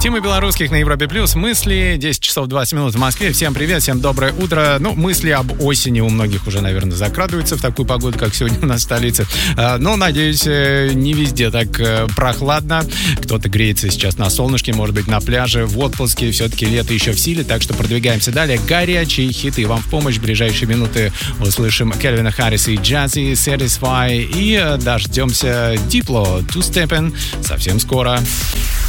Тима Белорусских на Европе Плюс. Мысли, 10 часов 20 минут в Москве. Всем привет, всем доброе утро. Мысли об осени у многих уже, наверное, закрадываются в такую погоду, как сегодня у нас в столице. Но, надеюсь, не везде так прохладно. Кто-то греется сейчас на солнышке, может быть, на пляже, в отпуске. Все-таки лето еще в силе, так что продвигаемся далее. Горячие хиты вам в помощь. В ближайшие минуты услышим Кельвина Харриса и Джази, Satisfy. И дождемся Дипло, Two Steppin' совсем скоро.